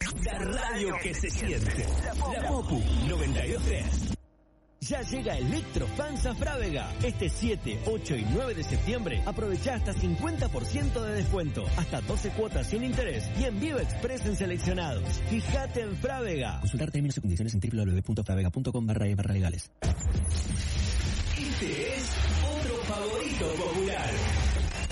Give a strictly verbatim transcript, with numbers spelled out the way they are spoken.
La radio que se siente. La Popu noventa y dos punto tres. Ya llega Electrofans a Frávega. Este siete, ocho y nueve de septiembre aprovecha hasta cincuenta por ciento de descuento, hasta doce cuotas sin interés y envío express en seleccionados. Fíjate en Frávega. Consultar términos y condiciones en doble u doble u doble u punto fravega punto com barra e barra legales. Este es otro favorito popular.